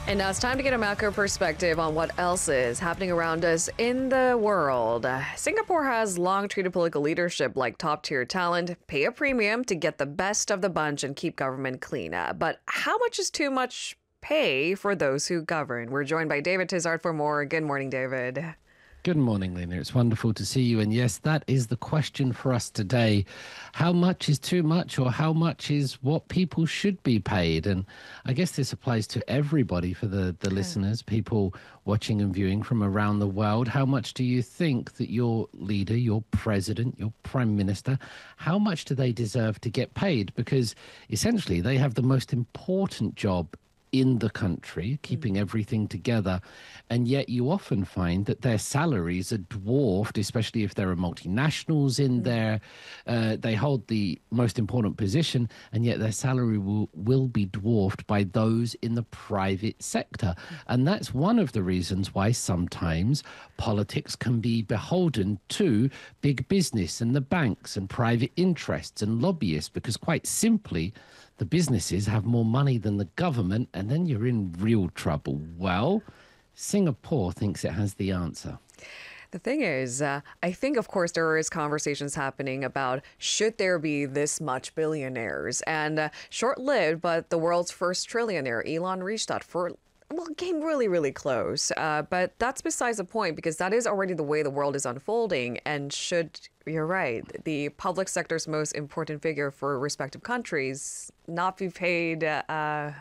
And now it's time to get a macro perspective on what else is happening around us in the world. Singapore has long treated political leadership like top tier talent, pay a premium to get the best of the bunch and keep government clean. But how much is too much pay for those who govern? We're joined by David Tizard for more. Good morning, David. Good morning, Lena. It's wonderful to see you. And yes, that is the question for us today. How much is too much, or how much is what people should be paid? And I guess this applies to everybody, for the listeners, people watching and viewing from around the world. How much do you think that your leader, your president, your prime minister, how much do they deserve to get paid? Because essentially they have the most important job in the country, keeping everything together. And yet you often find that their salaries are dwarfed, especially if there are multinationals in there. They hold the most important position, and yet their salary will be dwarfed by those in the private sector. And that's one of the reasons why sometimes politics can be beholden to big business and the banks and private interests and lobbyists, because quite simply, the businesses have more money than the government, and then you're in real trouble. Well, Singapore thinks it has the answer. The thing is, I think, of course, there is conversations happening about should there be this much billionaires? And short-lived, but the world's first trillionaire, Elon, reached that came really, really close. But that's besides the point, because that is already the way the world is unfolding. And you're right, the public sector's most important figure for respective countries not be paid a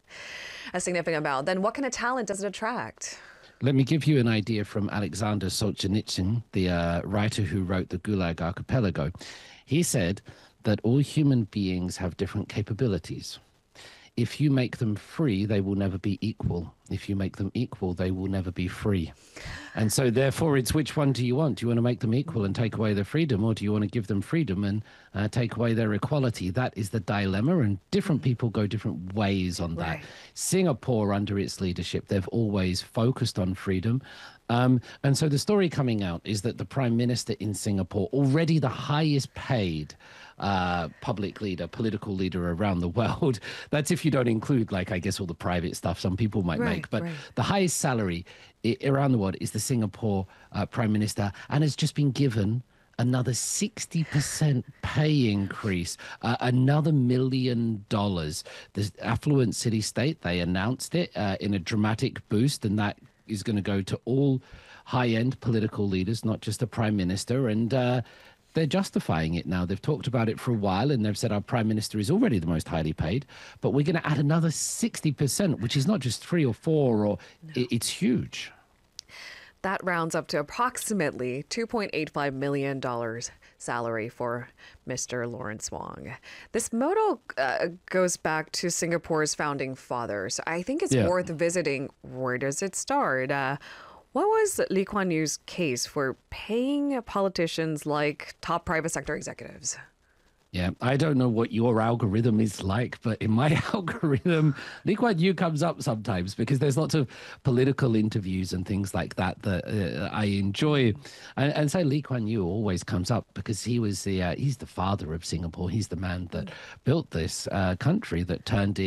significant amount, then what kind of talent does it attract? Let me give you an idea from Alexander Solzhenitsyn, the writer who wrote the Gulag Archipelago. He said that all human beings have different capabilities. If you make them free, they will never be equal. If you make them equal, they will never be free. And so therefore, it's which one do you want? Do you want to make them equal and take away their freedom, or do you want to give them freedom and take away their equality? That is the dilemma, and different people go different ways on that. Right. Singapore, under its leadership, they've always focused on freedom. And so the story coming out is that the Prime Minister in Singapore, already the highest paid public leader, political leader around the world. That's if you don't include, like, I guess, all the private stuff some people might make. But the highest salary around the world is the Singapore Prime Minister, and has just been given another 60% pay increase, another $1 million. The affluent city-state, they announced it in a dramatic boost, and that is going to go to all high-end political leaders, not just the Prime Minister. And they're justifying it now. They've talked about it for a while, and they've said our Prime Minister is already the most highly paid, but we're going to add another 60%, which is not just 3 or 4, or it's huge. That rounds up to approximately $2.85 million salary for Mr. Lawrence Wong. This motto goes back to Singapore's founding fathers. I think it's worth visiting. Where does it start? What was Lee Kuan Yew's case for paying politicians like top private sector executives? Yeah, I don't know what your algorithm is like, but in my algorithm, Lee Kuan Yew comes up sometimes, because there's lots of political interviews and things like that that I enjoy. And so Lee Kuan Yew always comes up because he's the father of Singapore. He's the man that built this country, that turned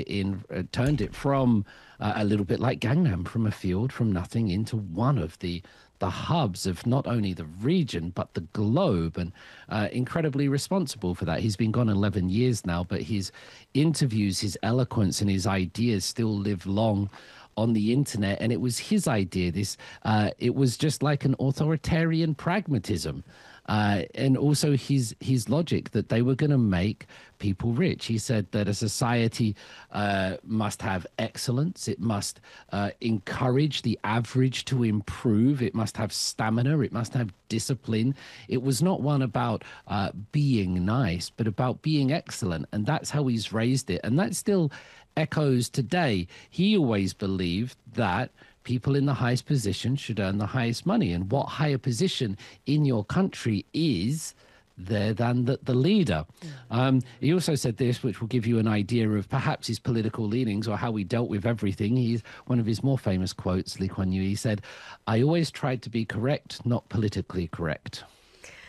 it from a little bit like Gangnam, from a field, from nothing, into one of the hubs of not only the region, but the globe, and incredibly responsible for that. He's been gone 11 years now, but his interviews, his eloquence, and his ideas still live long on the internet. And it was his idea. It was just like an authoritarian pragmatism. And also his logic that they were going to make people rich. He said that a society must have excellence. It must encourage the average to improve. It must have stamina. It must have discipline. It was not one about being nice, but about being excellent. And that's how he's raised it. And that still echoes today. He always believed that people in the highest position should earn the highest money. And what higher position in your country is there than the leader? He also said this, which will give you an idea of perhaps his political leanings or how he dealt with everything. One of his more famous quotes, Lee Kuan Yew, he said, "I always tried to be correct, not politically correct."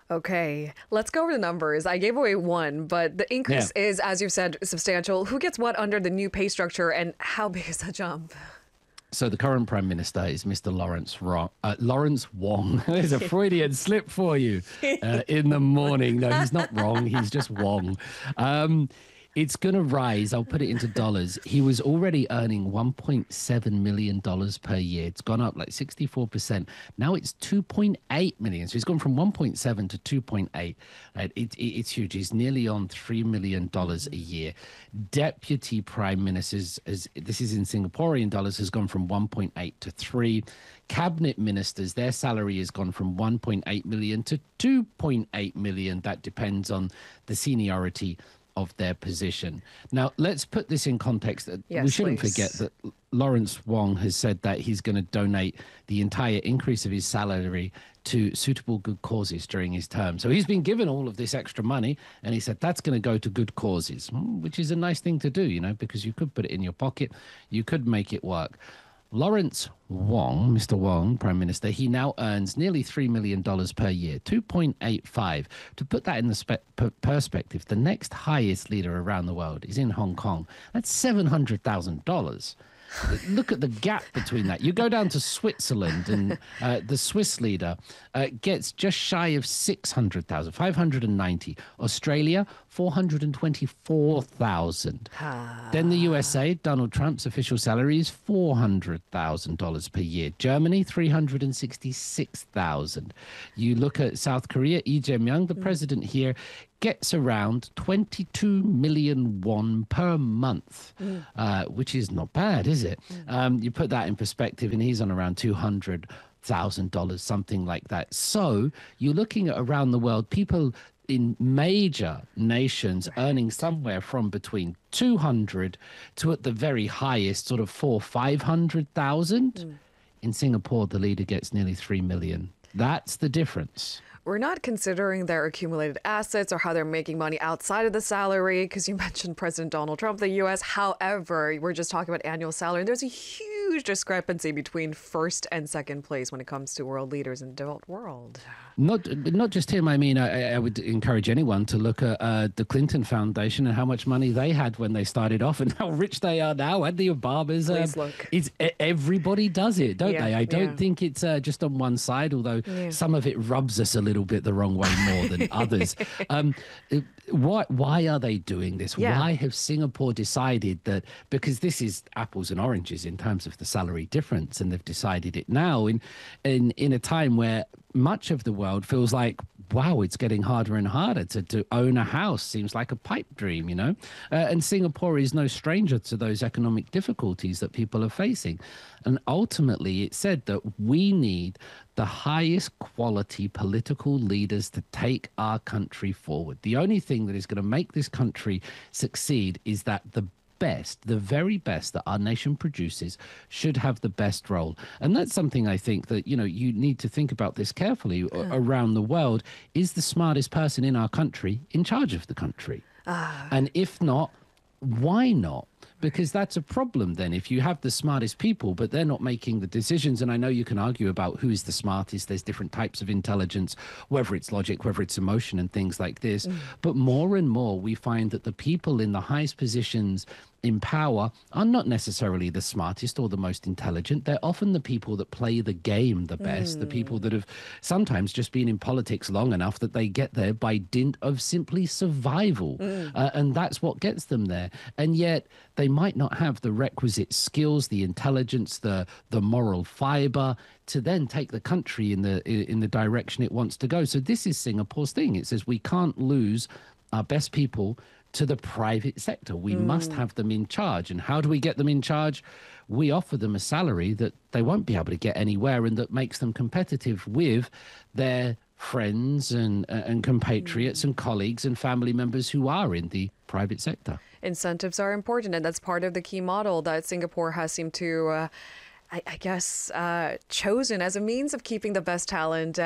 Okay, let's go over the numbers. I gave away one, but the increase is, as you've said, substantial. Who gets what under the new pay structure, and how big is the jump? So the current prime minister is Mr. Lawrence Wong. There's a Freudian slip for you in the morning. No, he's not wrong. He's just Wong. It's going to rise. I'll put it into dollars. He was already earning $1.7 million per year. It's gone up like 64%. Now it's 2.8 million. So he's gone from 1.7 to 2.8. Right? It's huge. He's nearly on $3 million a year. Deputy prime ministers, this is in Singaporean dollars, has gone from 1.8 to 3. Cabinet ministers, their salary has gone from 1.8 million to 2.8 million. That depends on the seniority of their position. Now, let's put this in context. Yes, we shouldn't please. forget that Lawrence Wong has said that he's going to donate the entire increase of his salary to suitable good causes during his term. So he's been given all of this extra money, and he said that's going to go to good causes, which is a nice thing to do, you know, because you could put it in your pocket, you could make it work. Lawrence Wong, Mr. Wong, Prime Minister, he now earns nearly $3 million per year, 2.85. To put that in the perspective, the next highest leader around the world is in Hong Kong. That's $700,000. Look at the gap between that. You go down to Switzerland, and the Swiss leader gets just shy of 600,000, 590. Australia, 424,000. Then the USA, Donald Trump's official salary is $400,000 per year. Germany, 366,000. You look at South Korea, Lee Jae-myung, the president here, gets around 22 million won per month, which is not bad, is it? You put that in perspective, and he's on around $200,000, something like that. So you're looking at around the world, people in major nations earning somewhere from between 200 to at the very highest sort of 500,000. In Singapore, the leader gets nearly 3 million. That's the difference. We're not considering their accumulated assets or how they're making money outside of the salary, because you mentioned President Donald Trump, the U.S. However, we're just talking about annual salary. And there's a huge discrepancy between first and second place when it comes to world leaders in the developed world. Not just him. I mean, I would encourage anyone to look at the Clinton Foundation and how much money they had when they started off and how rich they are now. And the Obamas. Please look. Everybody does it, don't they? I don't yeah. think it's just on one side, although some of it rubs us a little bit the wrong way more than others. Why are they doing this? Yeah. Why have Singapore decided that, because this is apples and oranges in terms of the salary difference, and they've decided it now in a time where much of the world feels like, wow, it's getting harder and harder to own a house. Seems like a pipe dream, you know? And Singapore is no stranger to those economic difficulties that people are facing. And ultimately, it said that we need the highest quality political leaders to take our country forward. The only thing that is going to make this country succeed is that the very best that our nation produces should have the best role. And that's something I think that, you know, you need to think about this carefully around the world. Is the smartest person in our country in charge of the country? And if not, why not? Because that's a problem then. If you have the smartest people, but they're not making the decisions, and I know you can argue about who is the smartest, there's different types of intelligence, whether it's logic, whether it's emotion and things like this. But more and more, we find that the people in the highest positions in power are not necessarily the smartest or the most intelligent. They're often the people that play the game the best, the people that have sometimes just been in politics long enough that they get there by dint of simply survival. And that's what gets them there. And yet they might not have the requisite skills, the intelligence, the moral fiber to then take the country in the direction it wants to go. So this is Singapore's thing. It says we can't lose our best people to the private sector. We must have them in charge. And how do we get them in charge? We offer them a salary that they won't be able to get anywhere, and that makes them competitive with their friends and compatriots and colleagues and family members who are in the private sector. Incentives are important, and that's part of the key model that Singapore has seemed to, I guess, chosen as a means of keeping the best talent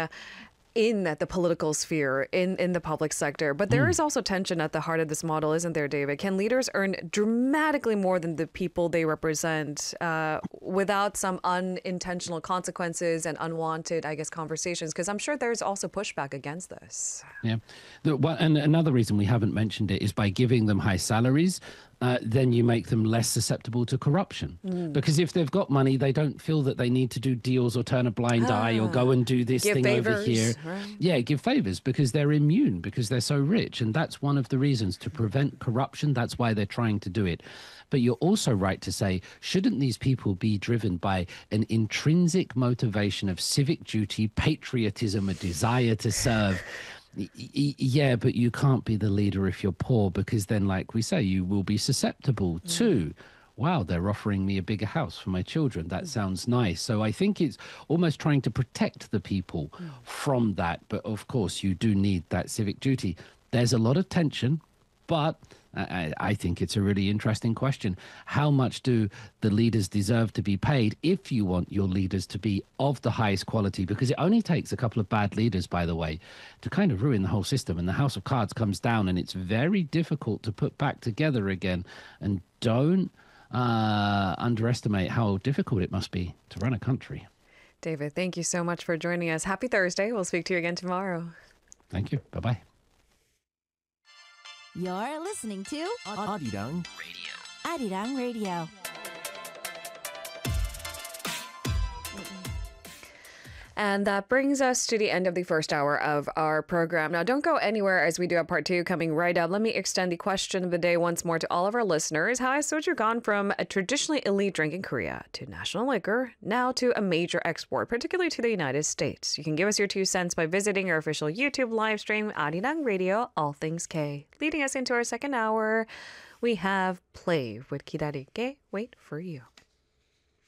in the political sphere, in the public sector. But there is also tension at the heart of this model, isn't there, David? Can leaders earn dramatically more than the people they represent without some unintentional consequences and unwanted, I guess, conversations? Because I'm sure there's also pushback against this. Yeah. And another reason we haven't mentioned it is by giving them high salaries, then you make them less susceptible to corruption. Because if they've got money, they don't feel that they need to do deals or turn a blind eye or go and do this Give thing favors, over here. right? Yeah, give favors because they're immune, because they're so rich. And that's one of the reasons to prevent corruption. That's why they're trying to do it. But you're also right to say, shouldn't these people be driven by an intrinsic motivation of civic duty, patriotism, a desire to serve? Yeah, but you can't be the leader if you're poor, because then, like we say, you will be susceptible to, wow, they're offering me a bigger house for my children. That sounds nice. So I think it's almost trying to protect the people from that. But of course, you do need that civic duty. There's a lot of tension, but I think it's a really interesting question. How much do the leaders deserve to be paid if you want your leaders to be of the highest quality? Because it only takes a couple of bad leaders, by the way, to kind of ruin the whole system. And the House of Cards comes down and it's very difficult to put back together again. And don't underestimate how difficult it must be to run a country. David, thank you so much for joining us. Happy Thursday. We'll speak to you again tomorrow. Thank you. Bye-bye. You're listening to Arirang Arirang Radio. And that brings us to the end of the first hour of our program. Now, don't go anywhere as we do have part two coming right up. Let me extend the question of the day once more to all of our listeners. How has soju gone from a traditionally elite drink in Korea to national liquor, now to a major export, particularly to the United States? You can give us your 2 cents by visiting our official YouTube live stream, Arirang Radio, All Things K. Leading us into our second hour, we have Play with 기다릴게, Wait for You.